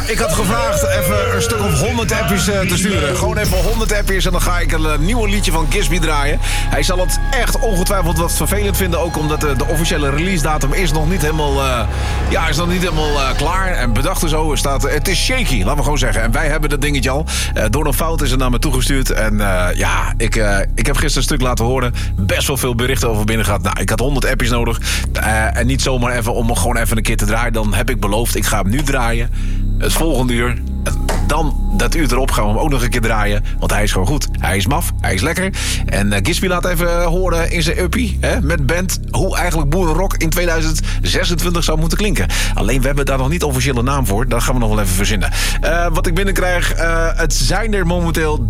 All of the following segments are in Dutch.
ik had gevraagd even een stuk of 100 appjes te sturen. Gewoon even 100 appjes en dan ga ik een nieuw liedje van Gisby draaien. Hij zal het echt ongetwijfeld wat vervelend vinden. Ook omdat de officiële release datum is nog niet helemaal, klaar. En bedacht er zo staat, het is shaky, laten we gewoon zeggen. En wij hebben dat dingetje al. Door een fout is het naar me toegestuurd. En ik heb gisteren een stuk laten horen. Best wel veel berichten over binnen gehad. Nou, ik had 100 appjes nodig. En niet zomaar even om hem gewoon even een keer te draaien. Dan heb ik beloofd, ik ga hem nu draaien. Het volgende uur. Dan dat uur erop gaan we hem ook nog een keer draaien. Want hij is gewoon goed. Hij is maf. Hij is lekker. En Gisby laat even horen in zijn uppie. Met band. Hoe eigenlijk boerenrock in 2026 zou moeten klinken. Alleen we hebben daar nog niet officiële naam voor. Dat gaan we nog wel even verzinnen. Wat ik binnenkrijg. Het zijn er momenteel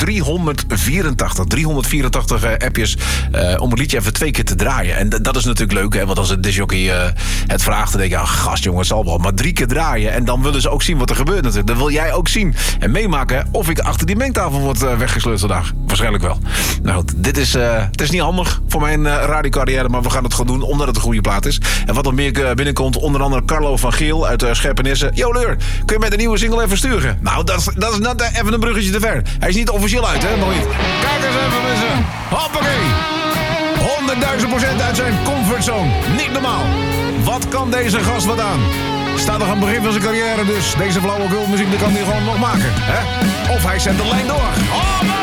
384 appjes. Om het liedje even 2 keer te draaien. En dat is natuurlijk leuk. Hè? Want als een disjockey het vraagt. Dan denk je, gast jongen, het zal wel. Maar 3 keer draaien. En dan willen ze ook zien wat er gebeurt natuurlijk. Dat wil jij ook zien. En meemaken of ik achter die mengtafel word weggesleurd vandaag. Waarschijnlijk wel. Nou goed, het is niet handig voor mijn radiocarrière, maar we gaan het gewoon doen omdat het een goede plaat is. En wat nog meer binnenkomt, onder andere Carlo van Geel uit Scherpenisse. Yo Leur, kun je met een nieuwe single even sturen? Nou, dat is net even een bruggetje te ver. Hij is niet officieel uit, hè? Nog niet. Kijk eens even mensen. Hoppakee. 100.000% uit zijn comfortzone. Niet normaal. Wat kan deze gast wat aan? Staat nog aan het begin van zijn carrière, dus deze flauwekul muziek kan hij gewoon nog maken. Hè? Of hij zet de lijn door. Oh,